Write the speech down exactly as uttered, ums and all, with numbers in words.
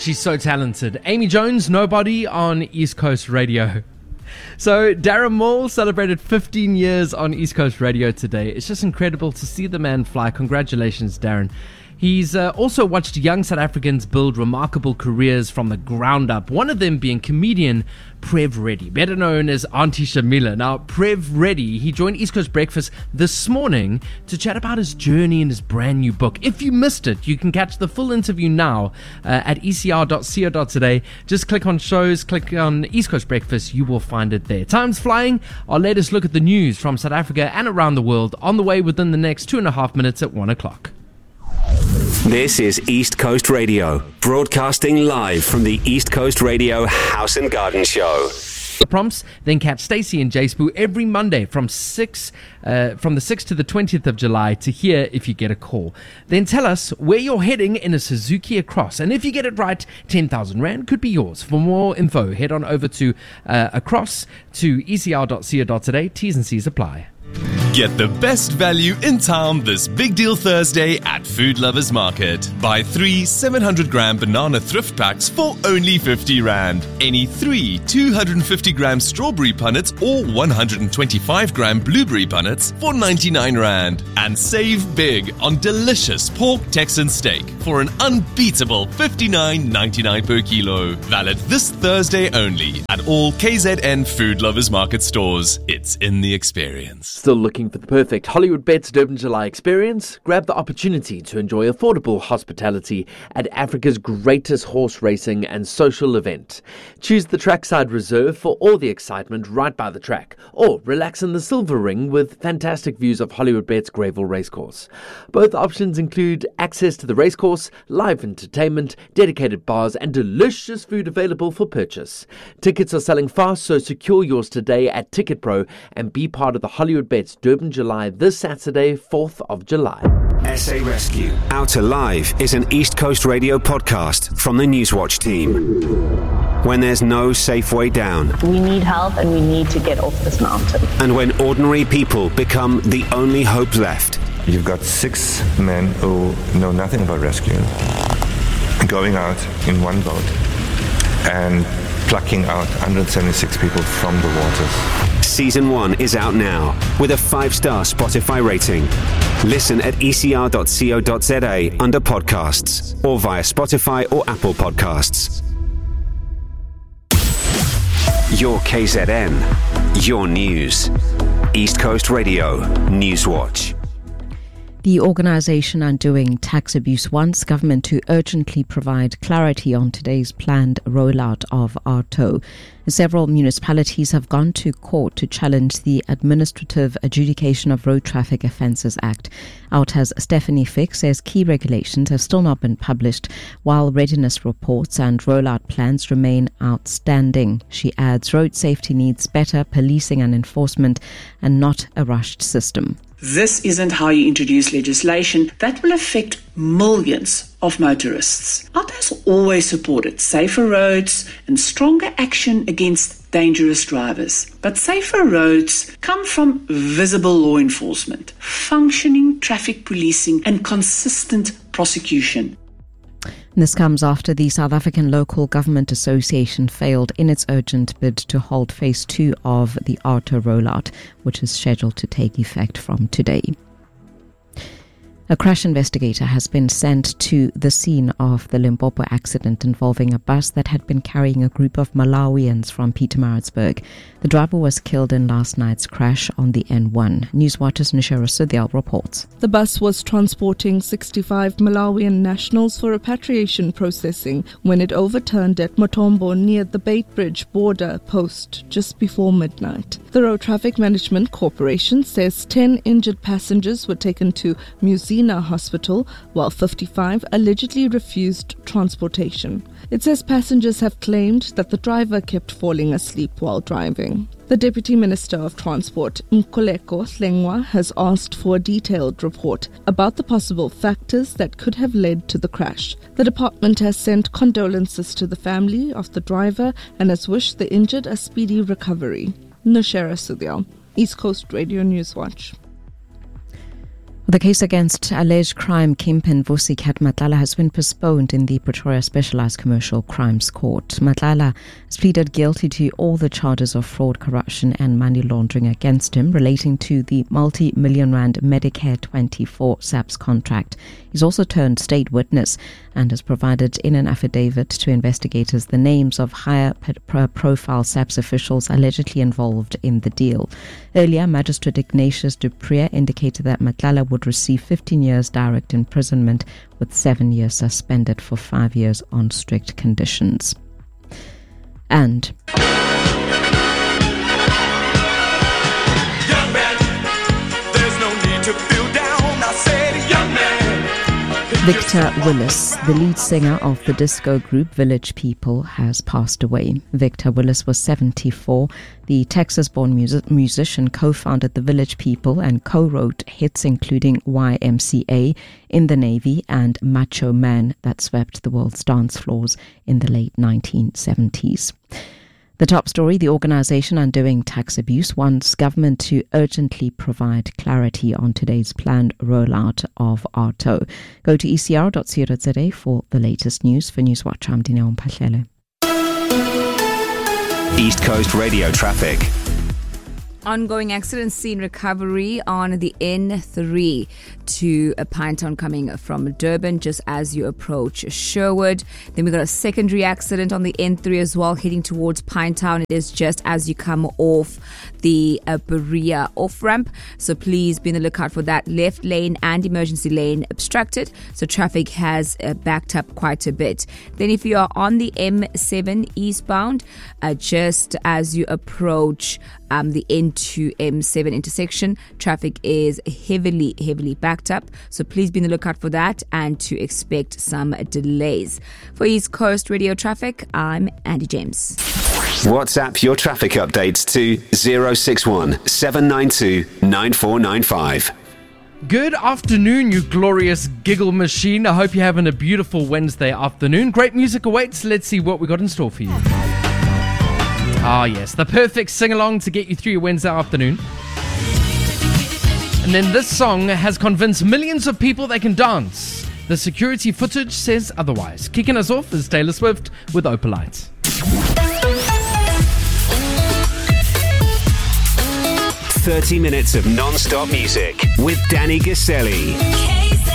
She's so talented. Amy Jones, Nobody on East Coast Radio. So Darren Moore celebrated fifteen years on East Coast Radio today. It's just incredible to see the man fly. Congratulations, Darren. He's uh, also watched young South Africans build remarkable careers from the ground up, one of them being comedian Prev Reddy, better known as Auntie Shamila. Now, Prev Reddy, he joined East Coast Breakfast this morning to chat about his journey in his brand new book. If you missed it, you can catch the full interview now uh, at e c r dot co dot z a. Just click on shows, click on East Coast Breakfast, you will find it there. Time's flying. Our latest look at the news from South Africa and around the world on the way within the next two and a half minutes at one o'clock. This is East Coast Radio, broadcasting live from the East Coast Radio House and Garden Show. The prompts, then catch Stacey and Jay Spoo every Monday from six, uh, from the sixth to the twentieth of July to hear if you get a call. Then tell us where you're heading in a Suzuki Across, and if you get it right, ten thousand rand could be yours. For more info, head on over to uh, Across to e c r dot co dot z a. T's and C's apply. Get the best value in town this Big Deal Thursday at Food Lovers Market. Buy three seven hundred gram banana thrift packs for only fifty rand. Any three two hundred fifty gram strawberry punnets or one hundred twenty-five gram blueberry punnets for ninety-nine rand. And save big on delicious pork Texan steak for an unbeatable fifty-nine ninety-nine per kilo. Valid this Thursday only at all K Z N Food Lovers Market stores. It's in the experience. Still looking for the perfect Hollywood Bets Durban July experience? Grab the opportunity to enjoy affordable hospitality at Africa's greatest horse racing and social event. Choose the Trackside Reserve for all the excitement right by the track, or relax in the Silver Ring with fantastic views of Hollywood Bets Greyville Racecourse. Both options include access to the racecourse, live entertainment, dedicated bars, and delicious food available for purchase. Tickets are selling fast, so secure yours today at Ticket Pro and be part of the Hollywood Bets Durban July this Saturday, fourth of July. S A Rescue. Out Alive is an East Coast Radio podcast from the Newswatch team. When there's no safe way down. We need help and we need to get off this mountain. And when ordinary people become the only hope left. You've got six men who know nothing about rescue going out in one boat and plucking out one hundred seventy-six people from the waters. Season one is out now with a five-star Spotify rating. Listen at e c r dot co dot z a under podcasts or via Spotify or Apple Podcasts. Your K Z N, your news. East Coast Radio, Newswatch. The organisation Undoing Tax Abuse wants government to urgently provide clarity on today's planned rollout of ARTO. Several municipalities have gone to court to challenge the Administrative Adjudication of Road Traffic Offences Act. OUTA's Stephanie Fick says key regulations have still not been published, while readiness reports and rollout plans remain outstanding. She adds road safety needs better policing and enforcement and not a rushed system. This isn't how you introduce legislation that will affect millions of motorists. OUTA has always supported safer roads and stronger action against dangerous drivers. But safer roads come from visible law enforcement, functioning traffic policing, and consistent prosecution. This comes after the South African Local Government Association failed in its urgent bid to halt phase two of the ARTO rollout, which is scheduled to take effect from today. A crash investigator has been sent to the scene of the Limpopo accident involving a bus that had been carrying a group of Malawians from Pietermaritzburg. The driver was killed in last night's crash on the N one. Newswatch's Nishara Sudhyal reports. The bus was transporting sixty-five Malawian nationals for repatriation processing when it overturned at Motombo near the Beitbridge border post just before midnight. The Road Traffic Management Corporation says ten injured passengers were taken to Museum Hospital, while fifty-five allegedly refused transportation. It says passengers have claimed that the driver kept falling asleep while driving. The Deputy Minister of Transport, Mkoleko Hlengwa, has asked for a detailed report about the possible factors that could have led to the crash. The department has sent condolences to the family of the driver and has wished the injured a speedy recovery. Nashara Sudhyal, East Coast Radio Newswatch. The case against alleged crime kingpin Vusi Matlala has been postponed in the Pretoria Specialized Commercial Crimes Court. Matlala has pleaded guilty to all the charges of fraud, corruption and money laundering against him relating to the multi-million rand Medicare twenty-four SAPS contract. He's also turned state witness and has provided in an affidavit to investigators the names of higher profile SAPS officials allegedly involved in the deal. Earlier, Magistrate Ignatius Dupré indicated that Matlala would receive fifteen years direct imprisonment with seven years suspended for five years on strict conditions. And young man, there's no need to feel down. I said, young man. Victor Willis, the lead singer of the disco group Village People, has passed away. Victor Willis was seventy-four. The Texas-born music- musician co-founded the Village People and co-wrote hits including Y M C A, In the Navy and Macho Man that swept the world's dance floors in the late nineteen seventies. The top story, the organisation Undoing Tax Abuse wants government to urgently provide clarity on today's planned rollout of ARTO. Go to e c r dot co dot z a for the latest news. For Newswatch, I'm Dineo Mphahlele. East Coast Radio traffic. Ongoing accident scene recovery on the N three to a Pinetown coming from Durban just as you approach Sherwood. Then we got a secondary accident on the N three as well heading towards Pinetown. It is just as you come off the uh, Berea off-ramp. So please be on the lookout for that. Left lane and emergency lane obstructed. So traffic has uh, backed up quite a bit. Then if you are on the M seven eastbound, uh, just as you approach um, the N two M seven intersection, traffic is heavily, heavily backed up. So please be on the lookout for that and to expect some delays. For East Coast Radio traffic, I'm Andy James. WhatsApp your traffic updates to zero six one seven nine two nine four nine five. Good afternoon, you glorious giggle machine. I hope you're having a beautiful Wednesday afternoon. Great music awaits. Let's see what we got in store for you. Ah, yes, the perfect sing-along to get you through your Wednesday afternoon. And then this song has convinced millions of people they can dance. The security footage says otherwise. Kicking us off is Taylor Swift with Opalite. thirty minutes of non-stop music with Danny Gaselli.